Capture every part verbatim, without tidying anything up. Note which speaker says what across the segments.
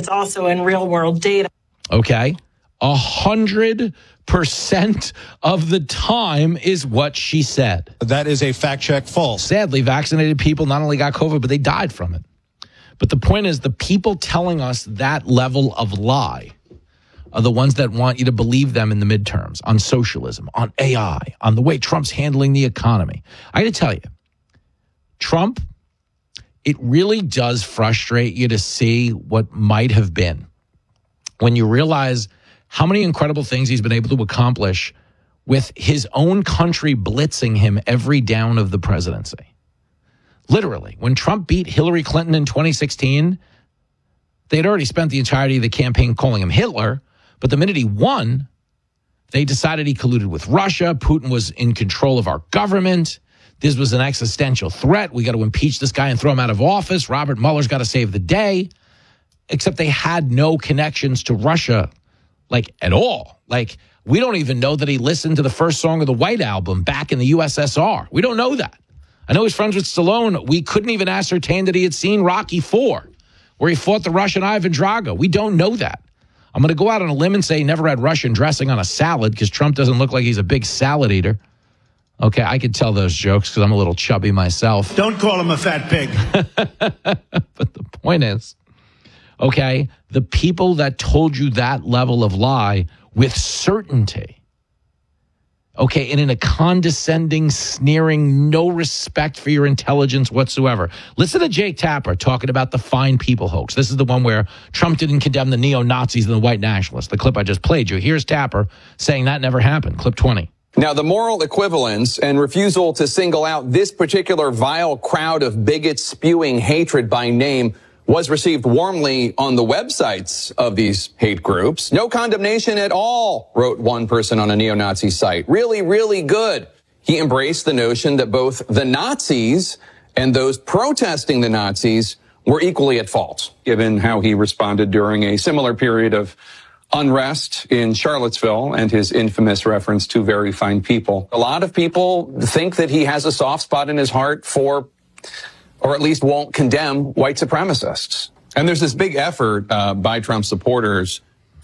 Speaker 1: it's also in real world data.
Speaker 2: Okay. A hundred percent of the time is what she said.
Speaker 3: That is a fact check false.
Speaker 2: Sadly, vaccinated people not only got COVID, but they died from it. But the point is, the people telling us that level of lie are the ones that want you to believe them in the midterms, on socialism, on A I, on the way Trump's handling the economy. I got to tell you, Trump, it really does frustrate you to see what might have been when you realize how many incredible things he's been able to accomplish with his own country blitzing him every down of the presidency. Literally, when Trump beat Hillary Clinton in twenty sixteen, they had already spent the entirety of the campaign calling him Hitler, but the minute he won, they decided he colluded with Russia. Putin was in control of our government. This was an existential threat. We got to impeach this guy and throw him out of office. Robert Mueller's got to save the day. Except they had no connections to Russia, like, at all. Like, we don't even know that he listened to the first song of the White Album back in the U S S R. We don't know that. I know he's friends with Stallone. We couldn't even ascertain that he had seen Rocky four, where he fought the Russian Ivan Drago. We don't know that. I'm going to go out on a limb and say he never had Russian dressing on a salad because Trump doesn't look like he's a big salad eater. Okay, I could tell those jokes because I'm a little chubby myself.
Speaker 3: Don't call him a fat pig.
Speaker 2: But the point is, okay, the people that told you that level of lie with certainty, okay, and in a condescending, sneering, no respect for your intelligence whatsoever. Listen to Jake Tapper talking about the fine people hoax. This is the one where Trump didn't condemn the neo-Nazis and the white nationalists. The clip I just played you. Here's Tapper saying that never happened. Clip twenty.
Speaker 4: Now, the moral equivalence and refusal to single out this particular vile crowd of bigots spewing hatred by name was received warmly on the websites of these hate groups. No condemnation at all, wrote one person on a neo-Nazi site. Really, really good. He embraced the notion that both the Nazis and those protesting the Nazis were equally at fault, given how he responded during a similar period of unrest in Charlottesville and his infamous reference to very fine people. A lot of people think that he has a soft spot in his heart for, or at least won't condemn, white supremacists. And there's this big effort uh, by Trump supporters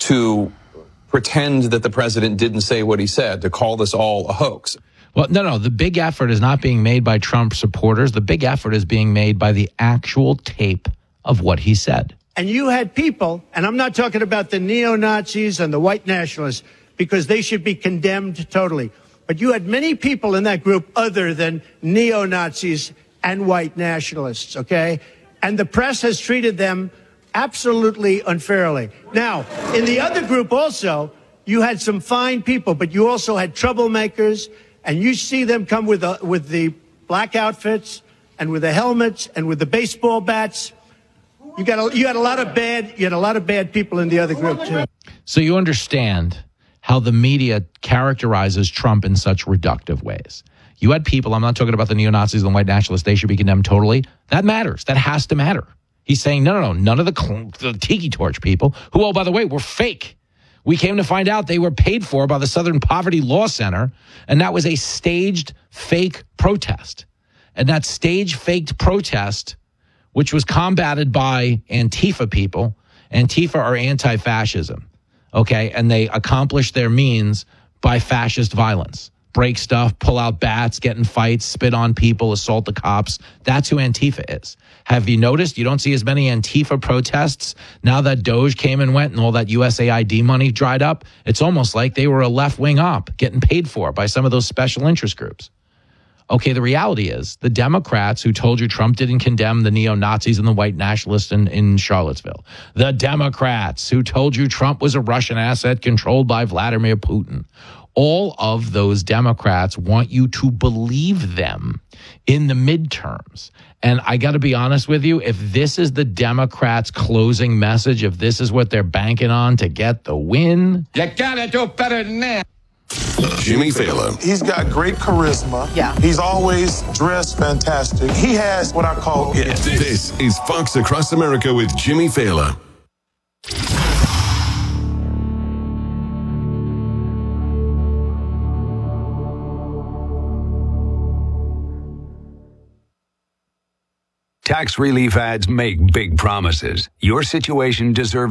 Speaker 4: to pretend that the president didn't say what he said, to call this all a hoax.
Speaker 2: Well, no, no, the big effort is not being made by Trump supporters. The big effort is being made by the actual tape of what he said.
Speaker 5: And you had people, and I'm not talking about the neo-Nazis and the white nationalists, because they should be condemned totally. But you had many people in that group other than neo-Nazis and white nationalists, okay? And the press has treated them absolutely unfairly. Now, in the other group also, you had some fine people, but you also had troublemakers, and you see them come with, a, with the black outfits and with the helmets and with the baseball bats. You got a, you had a lot of bad you had a lot of bad people in the other group too.
Speaker 2: So you understand how the media characterizes Trump in such reductive ways. You had people, I'm not talking about the neo-Nazis and the white nationalists, they should be condemned totally. That matters. That has to matter. He's saying, no, no, no, none of the, the Tiki Torch people, who, oh, by the way, were fake. We came to find out they were paid for by the Southern Poverty Law Center, and that was a staged fake protest. And that stage faked protest, which was combated by Antifa people. Antifa are anti-fascism, okay? And they accomplish their means by fascist violence. Break stuff, pull out bats, get in fights, spit on people, assault the cops. That's who Antifa is. Have you noticed you don't see as many Antifa protests now that Doge came and went and all that U S A I D money dried up? It's almost like they were a left-wing op getting paid for by some of those special interest groups. Okay, the reality is the Democrats who told you Trump didn't condemn the neo-Nazis and the white nationalists in, in Charlottesville, the Democrats who told you Trump was a Russian asset controlled by Vladimir Putin, all of those Democrats want you to believe them in the midterms. And I got to be honest with you, if this is the Democrats' closing message, if this is what they're banking on to get the win,
Speaker 6: you gotta do better than that.
Speaker 7: Jimmy Fallon.
Speaker 8: He's got great charisma.
Speaker 9: Yeah.
Speaker 8: He's always dressed fantastic. He has what I call it.
Speaker 7: This is Fox Across America with Jimmy Fallon.
Speaker 10: Tax relief ads make big promises. Your situation deserves